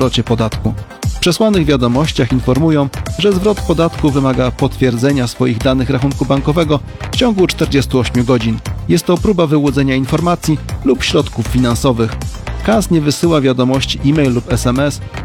zwrocie podatku. W przesłanych wiadomościach informują, że zwrot podatku wymaga potwierdzenia swoich danych rachunku bankowego w ciągu 48 godzin. Jest to próba wyłudzenia informacji lub środków finansowych. KAS nie wysyła wiadomości e-mail lub SMS